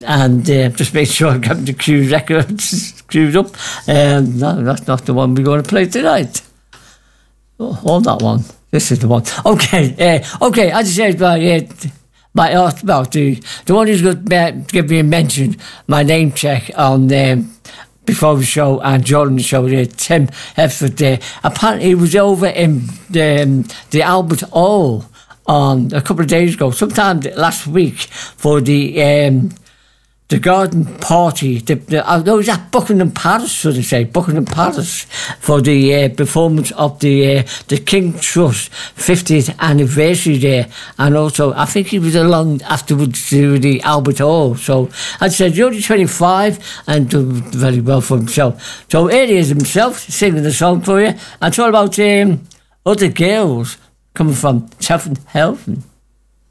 and just make sure I got the Q records queued up. No, that's not the one we're going to play tonight. Oh, hold that one. This is the one. Okay, okay. As I said, the one who's going to give me a mention, my name check on before the show and during the show, Tim Heford. Apparently, he was over in the Albert Hall on a couple of days ago, sometime last week, for the garden party. I know it was at Buckingham Palace, should I say, Buckingham Palace, for the performance of the King Trust 50th anniversary there. And also, I think he was along afterwards to the Albert Hall. So, as I said, you're only 25 and doing very well for himself. So, here he is himself singing the song for you. And it's all about other girls coming from Southern Helfen.